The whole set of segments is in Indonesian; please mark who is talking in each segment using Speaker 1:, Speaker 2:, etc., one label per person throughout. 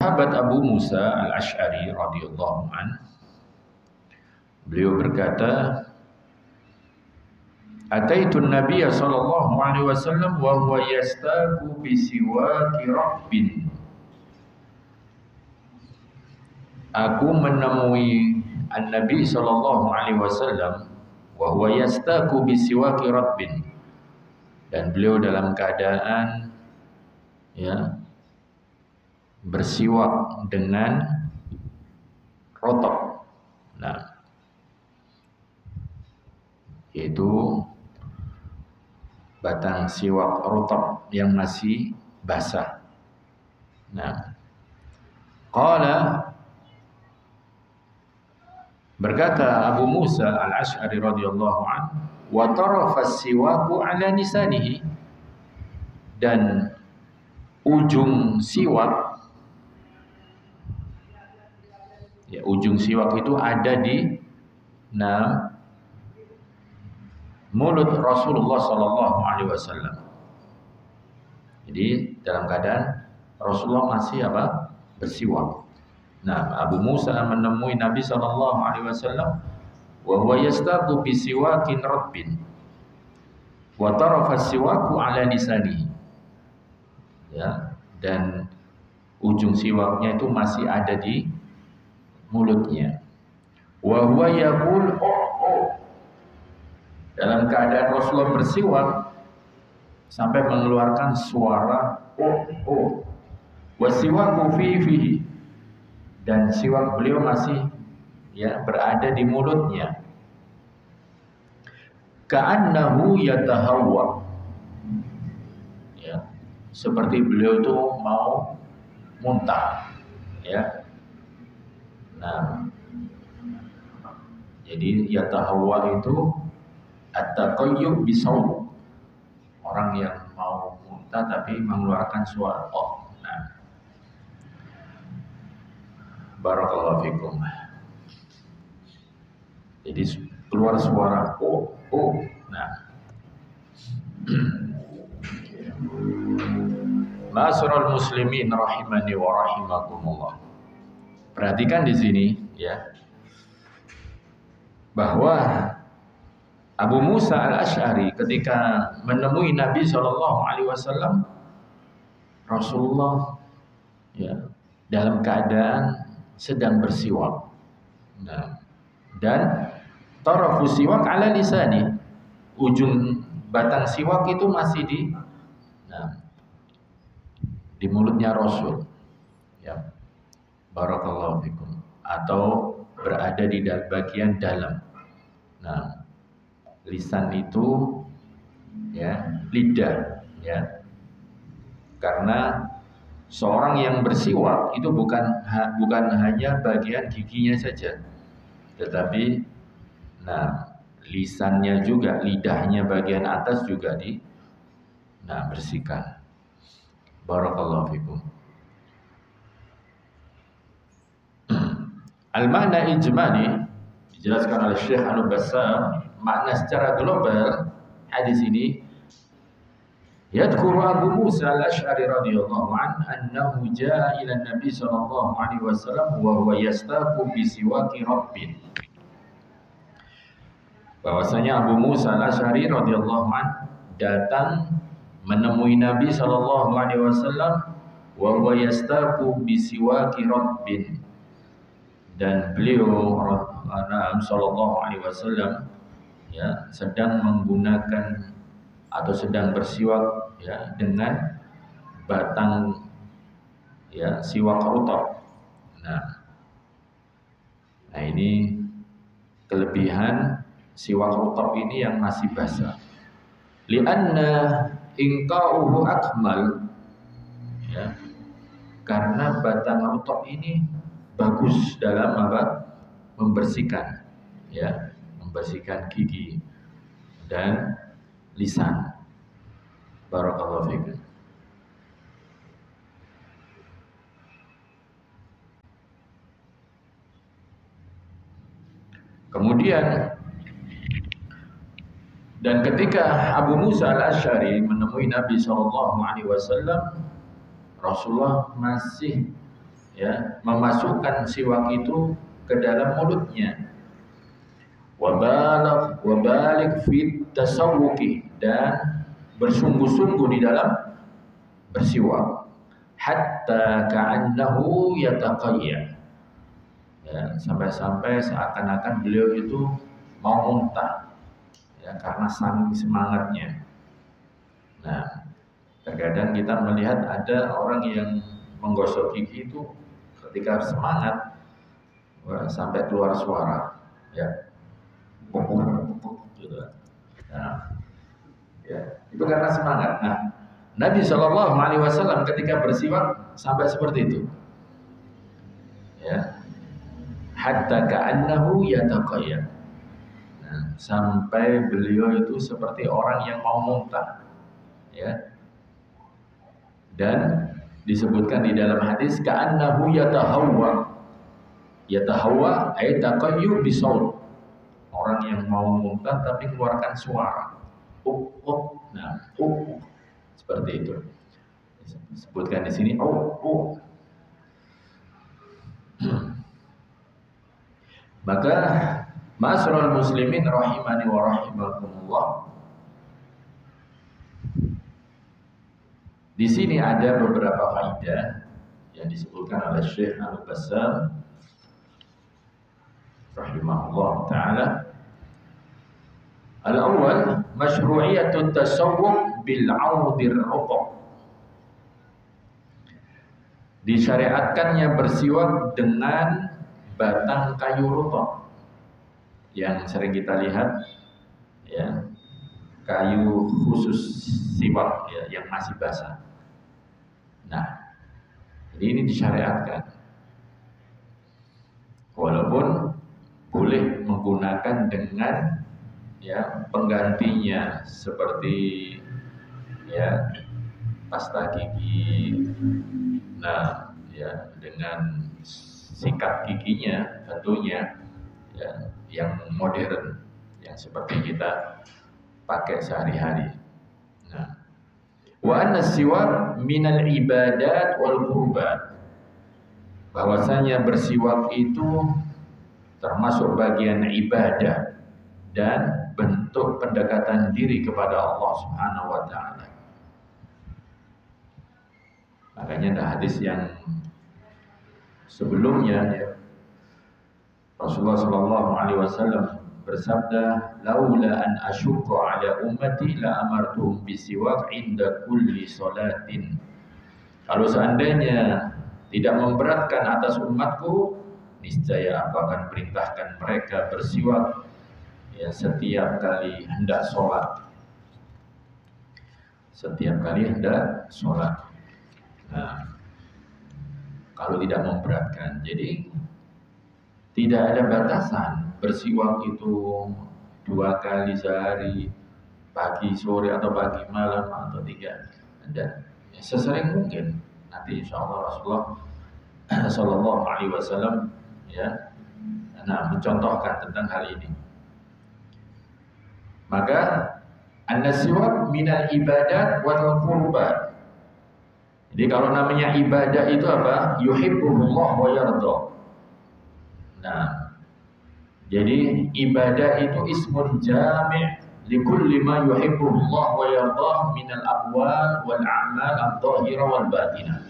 Speaker 1: Sahabat Abu Musa al-Ash'ari radhiyallahu an, beliau berkata, Ataitun Nabiya sallallahu alaihi wasallam wa huwa yastaku bi siwaki rabbin. Aku menemui An-Nabi sallallahu alaihi wasallam wa huwa yastaku bi siwaki rabbin, dan beliau dalam keadaan bersiwak dengan rotok. Nah, yaitu batang siwak rotok yang masih basah. Nah, qala, berkata Abu Musa al-Ash'ari radhiyallahu anhu, wa tarafa siwaku ala nisanihi, dan ujung siwak, ujung siwak itu ada di mulut Rasulullah sallallahu alaihi wasallam. Jadi dalam keadaan Rasulullah masih bersiwak. Nah, Abu Musa menemui Nabi sallallahu alaihi wasallam wa huwa yastaku bi siwakin rabbin wa tarafa siwaku ala lisanihi. Dan ujung siwaknya itu masih ada di mulutnya. Wa huwa yaqul dalam keadaan Rasulullah bersiwak sampai mengeluarkan suara wasiwaku fihi, dan siwak beliau masih berada di mulutnya. Ka'annahu yatahawwa, seperti beliau itu mau muntah, Nah, jadi yatahawwa itu at-taqayyub bisawt, orang yang mau muntah tapi mengeluarkan suara Nah, barakallahu fikum. Jadi keluar suara Nah, Ma'asyiral muslimin rahimani wa rahimakumullah. Perhatikan di sini bahwa Abu Musa al-Ash'ari ketika menemui Nabi sallallahu alaihi wasallam, Rasulullah dalam keadaan sedang bersiwak. Nah, dan tarafu siwak ala lisani, ujung batang siwak itu masih di mulutnya Rasul. Barakallahu fikum, atau berada di bagian dalam. Nah, lisan itu lidah, karena seorang yang bersiwak itu bukan hanya bagian giginya saja, tetapi lisannya juga, lidahnya bagian atas juga bersihkan. Barakallahu fikum. Al-makna ijmali dijelaskan oleh Syekh Al-Bassam, makna secara global hadis ini, yadhkuru Abu Musa al-Ash'ari radhiyallahu anhu jaa ila Nabi sallallahu alaihi wasallam wa huwa yastaku bi siwaki rabbin. Bahwasanya Abu Musa al-Ash'ari radhiyallahu anhu datang menemui Nabi sallallahu alaihi wasallam wa huwa yastaku bi siwaki rabbin, dan beliau sallallahu alaihi wasallam sedang menggunakan atau sedang bersiwak dengan batang siwak rutab. Nah, ini kelebihan siwak rutab ini yang masih basah. Li'anna inqa'uhu akmal, karena batang rutab ini bagus dalam membersihkan membersihkan gigi dan lisan. Barakallahu fikum. Kemudian, dan ketika Abu Musa al-Ash'ari menemui Nabi SAW, Rasulullah masih ya, memasukkan siwak itu ke dalam mulutnya. Wabalik fit tasawuki, dan bersungguh-sungguh di dalam bersiwak, hatta ka'annahu yataqayya, ya, sampai-sampai seakan-akan beliau itu mau muntah, ya, karena saking semangatnya. Nah, terkadang kita melihat ada orang yang menggosok gigi itu ketika semangat, sampai keluar suara, ya, gitu. Nah, ya, itu karena semangat. Nah, Nabi Shallallahu Alaihi Wasallam ketika bersiwak sampai seperti itu, ya, hatta ka'annahu yataqayya. Nah, sampai beliau itu seperti orang yang mau muntah, ya. Dan disebutkan di dalam hadis ka'annahu yatahawwa. Yatahawwa ay taqayyu bisaut. Orang yang mau muntah tapi keluarkan suara. Nah, seperti itu. Disebutkan di sini Maka ma'asyiral muslimin rahimani wa rahimakumullah, di sini ada beberapa faedah yang disebutkan oleh Syekh Al-Bassam rahimahullah taala. Al-awwal masyru'iyatut tasawwuk bil 'audir ruqaq. Disyariatkannya bersiwak dengan batang kayu ruqaq yang sering kita lihat, ya, kayu khusus siwak, ya, yang masih basah. Nah, jadi ini disyariatkan. Walaupun boleh menggunakan dengan, ya, penggantinya seperti, ya, pasta gigi. Nah, ya, dengan sikat giginya tentunya, ya, yang modern, yang seperti kita pakai sehari-hari. Nah, wa anna siwak minal ibadat wal qurbat. Bahwasanya bersiwak itu termasuk bagian ibadah dan bentuk pendekatan diri kepada Allah Subhanahu wa taala. Makanya ada hadis yang sebelumnya, ya, Rasulullah sallallahu alaihi wasallam bersabda, "Laula an asyqa ala ummati la amartuhum bisiwak inda kulli salatin." Kalau seandainya tidak memberatkan atas umatku, niscaya aku akan perintahkan mereka bersiwak, ya, setiap kali hendak sholat. Setiap kali hendak sholat. Nah, kalau tidak memberatkan, jadi tidak ada batasan. Bersiwak itu 2 kali sehari, pagi sore atau pagi malam atau 3, dan, ya, sesering mungkin. Nanti insya Allah Rasulullah Sallallahu Alaihi Wasallam, ya, nah, mencontohkan tentang hal ini. Maka an-siwak minal ibadat wal qurbat. Jadi kalau namanya ibadah itu apa? Yuhibbullah wa yarda. Nah, jadi ibadah itu ismun jami' likulli ma yuhibbullah wa yarda minal aqwal wal a'mal adh-dhahira wal batinah.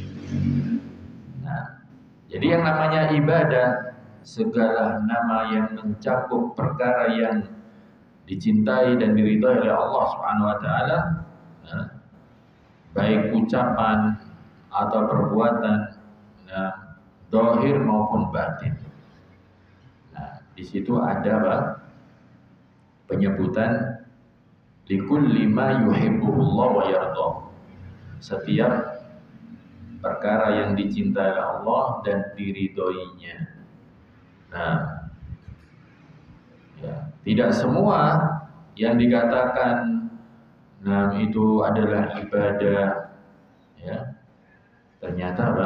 Speaker 1: Nah, jadi yang namanya ibadah, segala nama yang mencakup perkara yang dicintai dan diridhai oleh Allah Subhanahu wa taala, nah, baik ucapan atau perbuatan, nah, zahir maupun batin. Nah, di situ ada apa? Penyebutan likulli ma yuhibbullah wa yarda. Setiap perkara yang dicintai Allah dan diridhoinya. Nah, ya, tidak semua yang dikatakan, nah, itu adalah ibadah, ya, ternyata apa?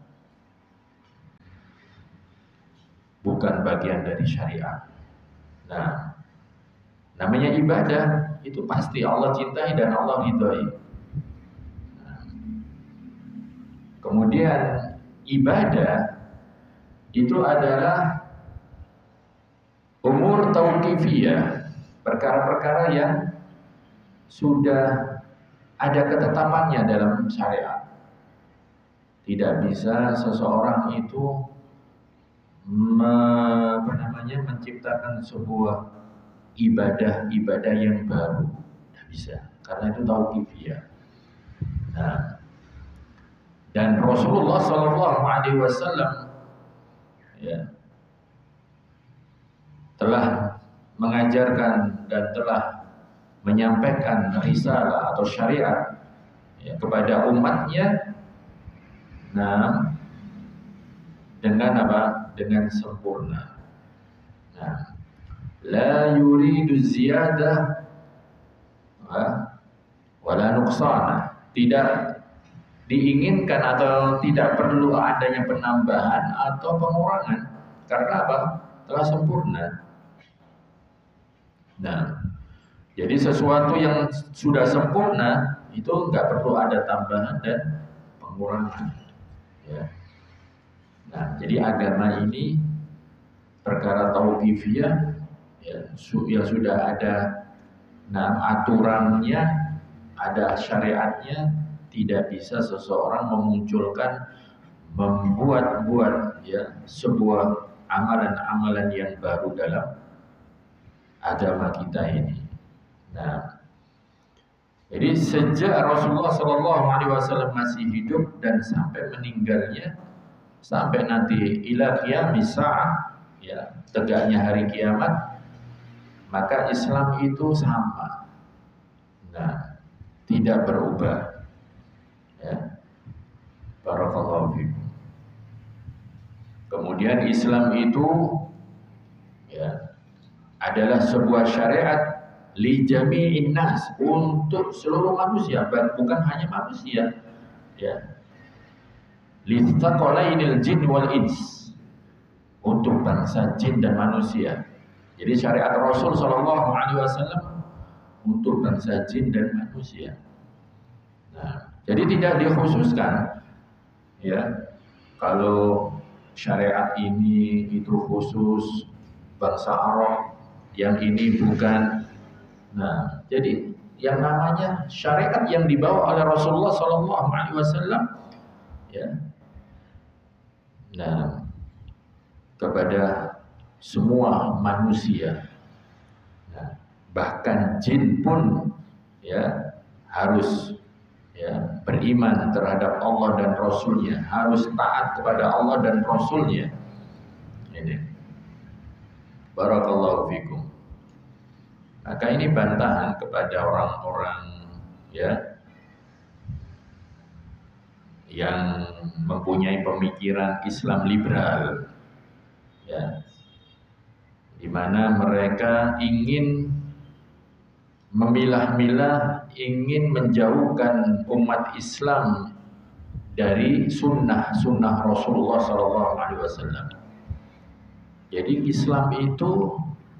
Speaker 1: Bukan bagian dari syariat. Nah, namanya ibadah itu pasti Allah cintai dan Allah ridhoi. Nah, kemudian ibadah itu adalah umur tauqifiyah, perkara-perkara yang sudah ada ketetapannya dalam syariat. Tidak bisa seseorang itu menciptakan sebuah ibadah yang baru. Tidak bisa, karena itu tauqifiyah. Nah, dan Rasulullah SAW ya, telah mengajarkan dan telah menyampaikan risalah atau syariat ya, kepada umatnya. Nah, dengan apa? Dengan sempurna. Nah, la yuridu ziyadah wala nuqsana. Tidak diinginkan atau tidak perlu adanya penambahan atau pengurangan. Karena apa? Telah sempurna. Nah, jadi sesuatu yang sudah sempurna itu nggak perlu ada tambahan dan pengurangan. Ya. Nah, jadi agama ini perkara tauqifiyah ya, yang sudah ada aturannya, ada syariatnya, tidak bisa seseorang memunculkan, membuat ya sebuah amalan-amalan yang baru dalam agama kita ini. Nah, jadi sejak Rasulullah SAW masih hidup dan sampai meninggalnya, sampai nanti ila qiyamis sa'ah ya, tegaknya hari kiamat, maka Islam itu sama. Nah, tidak berubah. Ya. Barakallahu fikum. Kemudian Islam itu ya adalah sebuah syariat li jami'in nas, untuk seluruh manusia, bukan hanya manusia. Ya. Li thaqalainil jin wal ins, untuk bangsa jin dan manusia. Jadi syariat Rasul SAW untuk bangsa jin dan manusia. Nah, jadi tidak dikhususkan ya, kalau syariat ini itu khusus bangsa Arab, yang ini bukan. Nah, jadi yang namanya syariat yang dibawa oleh Rasulullah SAW ya, nah, kepada semua manusia. Nah, bahkan jin pun ya harus ya beriman terhadap Allah dan Rasulnya, harus taat kepada Allah dan Rasulnya. Ini barakallahu fikum. Maka ini bantahan kepada orang-orang ya yang mempunyai pemikiran Islam liberal ya, di mana mereka ingin memilah-milah, ingin menjauhkan umat Islam dari sunnah Rasulullah SAW. Jadi Islam itu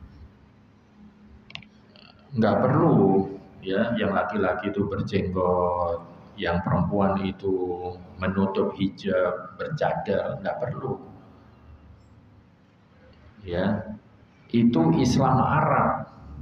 Speaker 1: nggak perlu ya yang laki-laki itu berjenggot, yang perempuan itu menutup hijab, bercadar, nggak perlu. Ya, itu Islam Arab.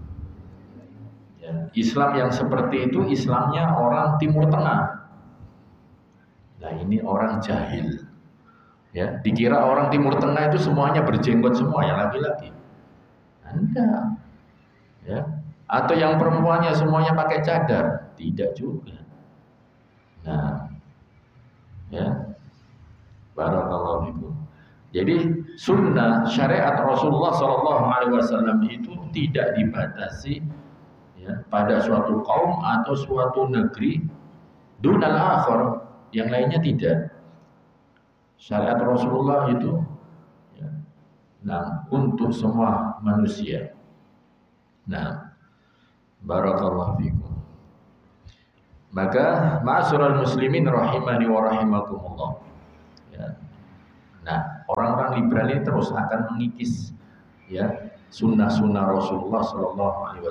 Speaker 1: Ya, Islam yang seperti itu Islamnya orang Timur Tengah. Nah, ini orang jahil. Ya, dikira orang Timur Tengah itu semuanya berjenggot semua, yang laki-laki. Anda, ya, atau yang perempuannya semuanya pakai cadar, tidak juga. Nah, ya, barakallahu fikum. Jadi sunnah syariat Rasulullah SAW itu tidak dibatasi ya, pada suatu kaum atau suatu negeri, dunal akhir, yang lainnya tidak. Syariat Rasulullah itu ya, nah, untuk semua manusia. Nah, barakallahu fikum. Maka ma'asyiral muslimin rahimani wa rahimakumullah. Ya. Nah, orang-orang liberal ini terus akan mengikis ya sunnah-sunnah Rasulullah SAW.